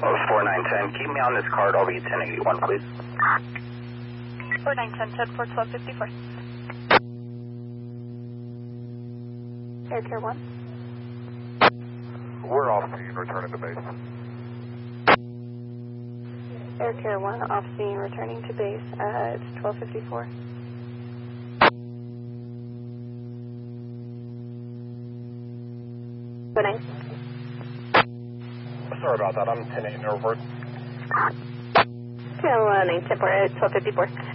4910, keep me on this card. I'll be 1081, please. 4910, 10 for 1254. Air Care 1. We're off scene, returning to base. Air Care 1, off scene, returning to base. It's 1254. Good night. Sorry about that. I'm 10-8 in the report. Tail 9 10 for 1254.